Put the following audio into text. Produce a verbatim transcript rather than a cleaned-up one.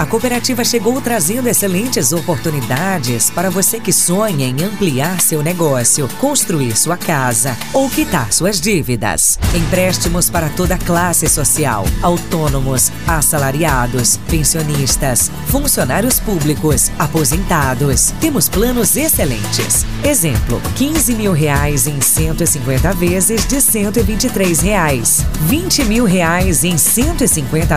cooperativa chegou trazendo excelentes oportunidades para você que sonha em ampliar seu negócio, construir sua casa ou quitar suas dívidas. Empréstimos para toda a classe social, autônomos, assalariados, pensionistas, funcionários públicos, aposentados. Temos planos excelentes. Exemplo, quinze mil reais em cento e cinquenta vezes de cento e vinte e três reais, vinte mil reais em cento e cinquenta